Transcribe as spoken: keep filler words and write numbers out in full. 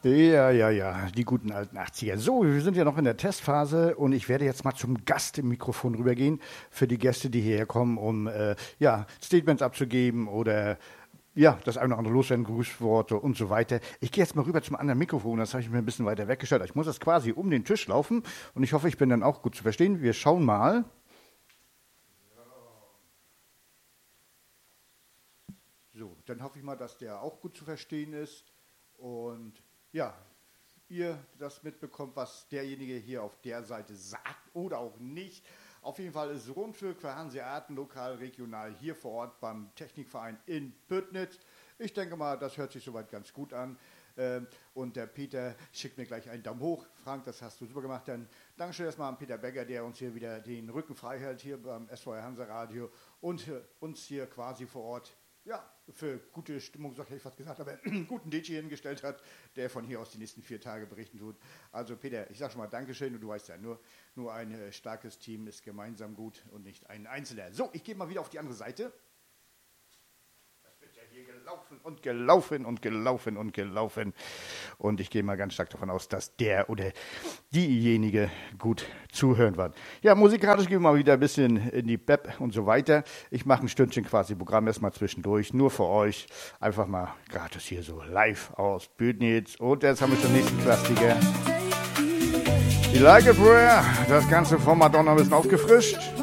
Ja, ja, ja, die guten alten achtziger. So, wir sind ja noch in der Testphase und ich werde jetzt mal zum Gast im Mikrofon rübergehen für die Gäste, die hierher kommen, um äh, ja, Statements abzugeben oder ja, das eine oder andere loswerden, Grußworte und so weiter. Ich gehe jetzt mal rüber zum anderen Mikrofon, das habe ich mir ein bisschen weiter weggestellt. Ich muss jetzt quasi um den Tisch laufen und ich hoffe, ich bin dann auch gut zu verstehen. Wir schauen mal. So, dann hoffe ich mal, dass der auch gut zu verstehen ist und ja, ihr das mitbekommt, was derjenige hier auf der Seite sagt oder auch nicht. Auf jeden Fall ist Rundfunk für Hanseaten lokal, regional hier vor Ort beim Technikverein in Büttnitz. Ich denke mal, das hört sich soweit ganz gut an. Und der Peter schickt mir gleich einen Daumen hoch. Frank, das hast du super gemacht. Dann Dankeschön erstmal an Peter Becker, der uns hier wieder den Rücken frei hält hier beim S V R Hansa Radio und uns hier quasi vor Ort ja, für gute Stimmung, so hätte ich fast gesagt, aber einen guten D J hingestellt hat, der von hier aus die nächsten vier Tage berichten tut. Also Peter, ich sage schon mal Dankeschön und du weißt ja, nur, nur ein äh, starkes Team ist gemeinsam gut und nicht ein Einzelner. So, ich gehe mal wieder auf die andere Seite. Das wird ja hier gelaufen und gelaufen und gelaufen und gelaufen und ich gehe mal ganz stark davon aus, dass der oder diejenige gut zuhören wird. Ja, musikalisch gehen wir mal wieder ein bisschen in die Bep und so weiter. Ich mache ein Stündchen quasi Programm erstmal zwischendurch, nur für euch. Einfach mal gratis hier so live aus Büdnitz. Und jetzt haben wir schon den nächsten Klassiker. Die Like a Prayer, das Ganze von Madonna ein bisschen aufgefrischt.